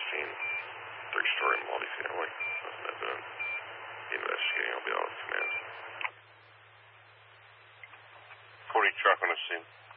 scene. 3-story multifamily. Nothing to do. Investigating. I'll be out of command. 40 truck on the scene.